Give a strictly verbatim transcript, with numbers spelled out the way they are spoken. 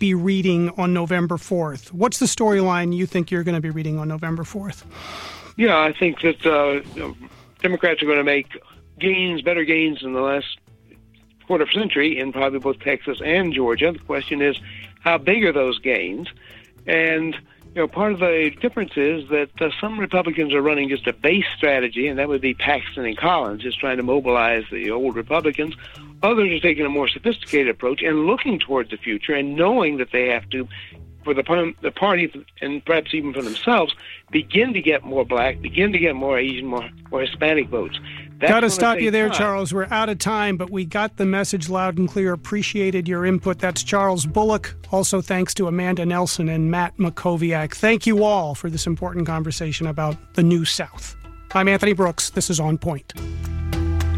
be reading on November fourth? What's the storyline you think you're going to be reading on November fourth? Yeah, I think that uh, you know, Democrats are going to make gains, better gains in the last quarter century in probably both Texas and Georgia. The question is, how big are those gains? And you know, part of the difference is that uh, some Republicans are running just a base strategy, and that would be Paxton and Collins, just trying to mobilize the old Republicans. Others are taking a more sophisticated approach and looking toward the future and knowing that they have to, for the, the party and perhaps even for themselves, begin to get more black, begin to get more Asian, more, more Hispanic votes. Got to stop you there, time. Charles. We're out of time, but we got the message loud and clear. Appreciated your input. That's Charles Bullock. Also, thanks to Amanda Nelson and Matt Makoviak. Thank you all for this important conversation about the New South. I'm Anthony Brooks. This is On Point.